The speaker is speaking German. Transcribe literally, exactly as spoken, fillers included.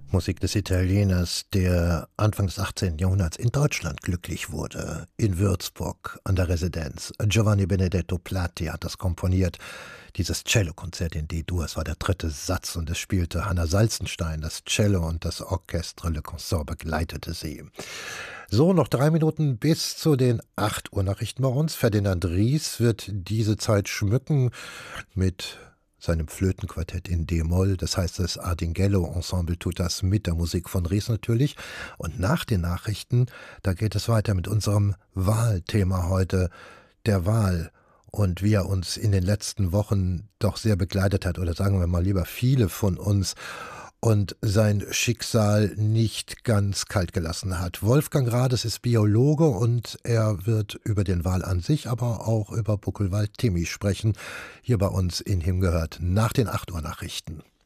Musik des Italieners, der Anfang des achtzehnten. Jahrhunderts in Deutschland glücklich wurde, in Würzburg an der Residenz. Giovanni Benedetto Platti hat das komponiert, dieses Cellokonzert in D-Dur. Es war der dritte Satz und es spielte Hanna Salzenstein, das Cello, und das Orchestre Le Consort begleitete sie. So, noch drei Minuten bis zu den acht Uhr Nachrichten bei uns. Ferdinand Ries wird diese Zeit schmücken mit seinem Flötenquartett in D-Moll. Das heißt, das Ardinghello-Ensemble tut das mit der Musik von Ries natürlich. Und nach den Nachrichten, da geht es weiter mit unserem Wahlthema heute, der Wahl. Und wie er uns in den letzten Wochen doch sehr begleitet hat, oder sagen wir mal lieber viele von uns, und sein Schicksal nicht ganz kalt gelassen hat. Wolfgang Rades ist Biologe und er wird über den Wal an sich, aber auch über Buckelwald-Timmy sprechen, hier bei uns in Himgehört nach den acht Uhr Nachrichten.